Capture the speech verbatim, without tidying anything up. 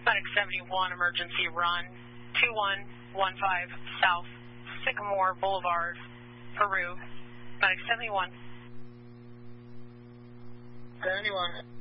Medic seventy-one, emergency run, two one one five South Sycamore Boulevard, Peru. Medic seventy-one. seventy-one.